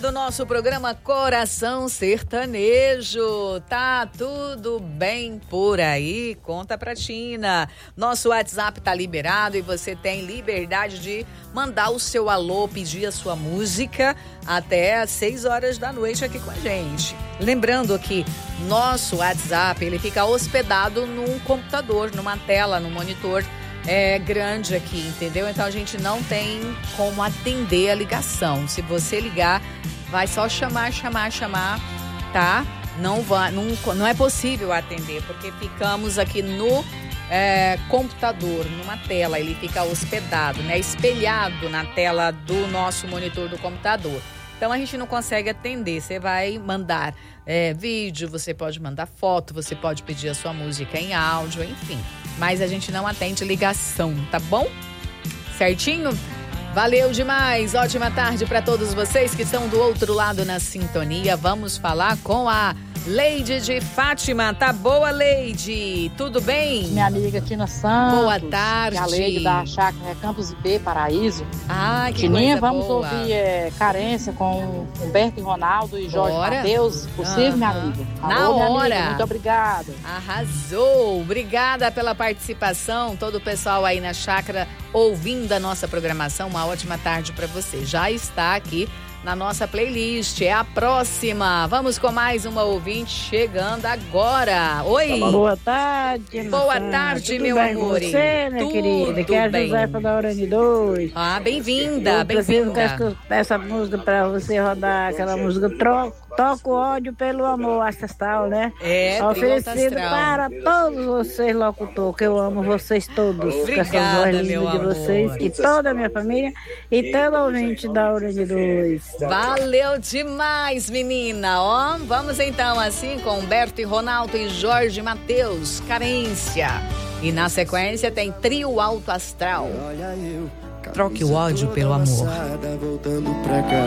do nosso programa Coração Sertanejo. Tá tudo bem por aí? Conta pra Tina. Nosso WhatsApp tá liberado e você tem liberdade de mandar o seu alô, pedir a sua música até às 6 horas da noite aqui com a gente. Lembrando que nosso WhatsApp, ele fica hospedado num computador, numa tela, num monitor grande aqui, entendeu? Então a gente não tem como atender a ligação. Se você ligar, vai só chamar, tá? Não é possível atender, porque ficamos aqui no computador, numa tela. Ele fica hospedado, né? Espelhado na tela do nosso monitor do computador. Então a gente não consegue atender. Você vai mandar vídeo, você pode mandar foto, você pode pedir a sua música em áudio, enfim. Mas a gente não atende ligação, tá bom? Certinho? Valeu demais. Ótima tarde para todos vocês que estão do outro lado na sintonia. Vamos falar com a Leide de Fátima. Tá boa, Leide? Tudo bem? Minha amiga Tina Santos. Boa tarde. A Leide da Chácara Campos IP, Paraíso. Ah, que Tininha, coisa vamos boa. ouvir Carência com Humberto e Ronaldo e Jorge Bora. Mateus. Possível, minha amiga? Na Alô, minha hora. amiga, muito obrigada. Arrasou! Obrigada pela participação, todo o pessoal aí na chácara ouvindo a nossa programação. Uma ótima tarde para você. Já está aqui na nossa playlist. É a próxima. Vamos com mais uma ouvinte chegando agora. Oi! Boa tarde. Boa tarde, tudo meu bem amor. Com você, minha Tudo querida? Que é a bem. Josefa da Urani 2. Ah, bem-vinda, Eu preciso bem-vinda. essa música pra você rodar, aquela música Toca o ódio pelo amor ancestral, né? Oferecido para todos vocês, locutor, que eu amo vocês todos. Com essa voz linda meu de amor. vocês e toda a minha família e todo ouvinte da Urani 2. Valeu demais, menina. Ó, vamos então assim com Humberto e Ronaldo e Jorge Mateus, Carência. E na sequência tem Trio Alto Astral. Troque o ódio pelo amor. Voltando pra casa.